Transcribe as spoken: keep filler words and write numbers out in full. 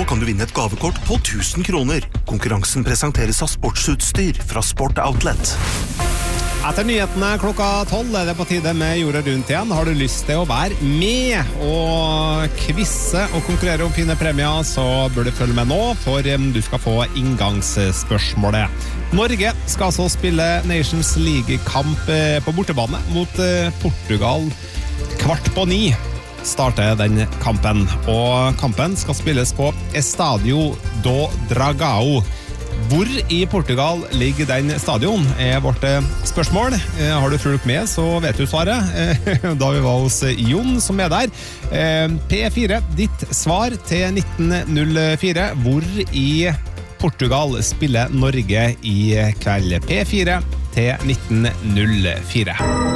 Nå kan du vinne et gavekort på tusen kroner. Konkurransen presenteres av sportsutstyr fra Sport Outlet. Etter nyhetene klokka tolv er det på tide med jorda rundt igjen. Har du lyst til å være med og kvisse og konkurrere om fine premier, så bør du følge med nå, for du skal få inngangsspørsmålet. Norge skal altså spille Nations League-kamp på bortebane mot Portugal kvart på ni. Starter den kampen, og kampen skal spilles på Estadio do Dragão. Hvor i Portugal ligger den stadion, er vårt spørsmål. Har du fulgt med, så vet du svaret. Da vi var hos Jon, som er der. P fire, ditt svar til nitten null fire. Hvor i Portugal spiller Norge i kveld? P fire til nitten null fire.